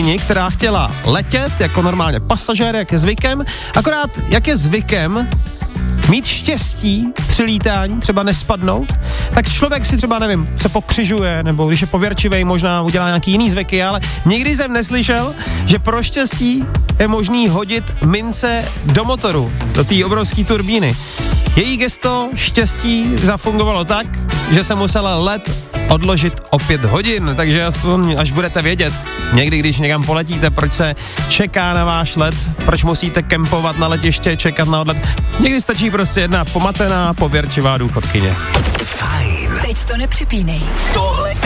důchodkyni, která chtěla letět jako normálně pasažér, jak je zvykem, akorát jak je zvykem mít štěstí při lítání, třeba nespadnout, tak člověk si třeba, nevím, se pokřižuje, nebo když je pověrčivej, možná udělá nějaký jiný zvyky, ale nikdy jsem neslyšel, že pro štěstí je možný hodit mince do motoru, do té obrovské turbíny. Její gesto štěstí zafungovalo tak, že se musela let odložit o 5 hodin, takže aspoň až budete vědět, někdy, když někam poletíte, proč se čeká na váš let, proč musíte kempovat na letiště, čekat na odlet. Někdy stačí prostě jedna pomatená, pověrčivá důchodkyně. Fajn. Teď to nepřepínej. Tohle